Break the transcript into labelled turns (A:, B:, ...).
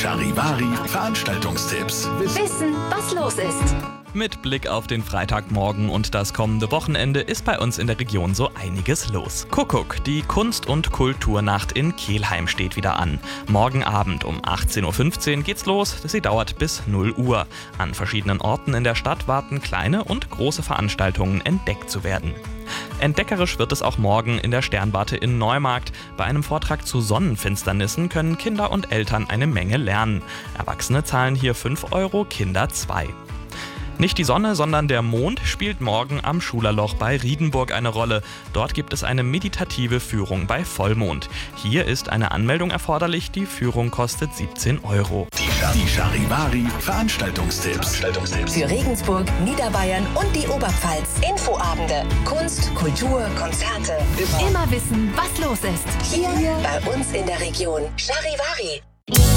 A: Charivari Veranstaltungstipps.
B: Wissen, was los ist.
C: Mit Blick auf den Freitagmorgen und das kommende Wochenende ist bei uns in der Region so einiges los. Kuckuck, die Kunst- und Kulturnacht in Kelheim steht wieder an. Morgen Abend um 18.15 Uhr geht's los, sie dauert bis 0 Uhr. An verschiedenen Orten in der Stadt warten kleine und große Veranstaltungen entdeckt zu werden. Entdeckerisch wird es auch morgen in der Sternwarte in Neumarkt. Bei einem Vortrag zu Sonnenfinsternissen können Kinder und Eltern eine Menge lernen. Erwachsene zahlen hier 5 Euro, Kinder 2. Nicht die Sonne, sondern der Mond spielt morgen am Schulerloch bei Riedenburg eine Rolle. Dort gibt es eine meditative Führung bei Vollmond. Hier ist eine Anmeldung erforderlich, die Führung kostet 17 Euro.
A: Die Charivari Veranstaltungstipps.
B: Für Regensburg, Niederbayern und die Oberpfalz. Infoabende, Kunst, Kultur, Konzerte. Immer wissen, was los ist. Hier bei uns in der Region. Charivari.